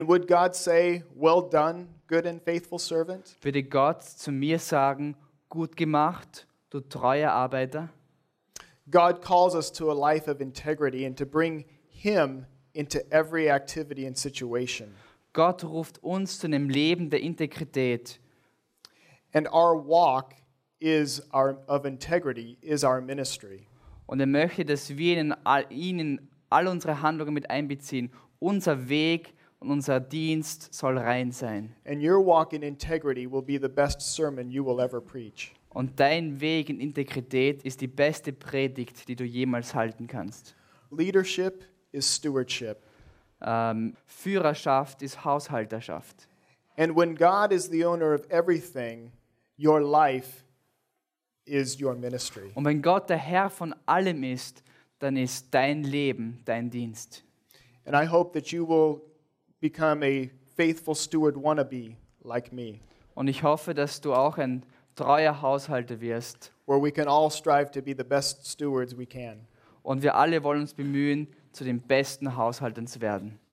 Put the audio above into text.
Would God say, "Well done, good and faithful servant"? Würde Gott zu mir sagen, gut gemacht, du treuer Arbeiter? God calls us to a life of integrity and to bring Him into every activity and situation. Gott ruft uns zu einem Leben der Integrität. And our walk of integrity is our ministry. Und er möchte, dass wir ihn in all unsere Handlungen mit einbeziehen. Unser Weg und unser Dienst soll rein sein. And your walk in integrity will be the best sermon you will ever preach. Und dein Weg in Integrität ist die beste Predigt, die du jemals halten kannst. Leadership is stewardship. Führerschaft ist Haushalterschaft. And when God is the owner of everything, your life is your ministry. Und wenn Gott der Herr von allem ist, dann ist dein Leben dein Dienst. And I hope that you will become a faithful steward wannabe like me, Und ich hoffe, dass du auch ein treuer Haushalter wirst. where we can all strive to be the best stewards we can. Und wir alle wollen uns bemühen, zu den besten Haushaltern zu werden.